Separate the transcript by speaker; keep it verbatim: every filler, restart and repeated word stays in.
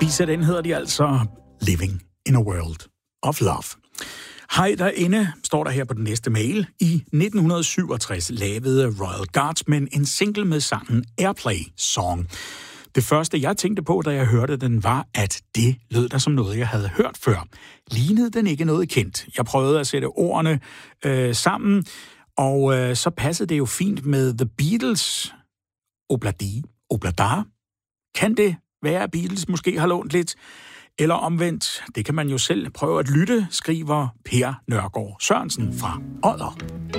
Speaker 1: Lisa, den hedder de altså Living in a World of Love. Hej derinde, står der her på den næste mail. I nitten syvogtres lavede Royal Guardsmen en single med sangen Airplay Song. Det første, jeg tænkte på, da jeg hørte den, var, at det lød der som noget, jeg havde hørt før. Lignede den ikke noget kendt? Jeg prøvede at sætte ordene øh, sammen, og øh, så passede det jo fint med The Beatles. Obladi, Oblada. Kan det være, at Beatles måske har lånt lidt? Eller omvendt, det kan man jo selv prøve at lytte, skriver Per Nørgaard Sørensen fra Odder.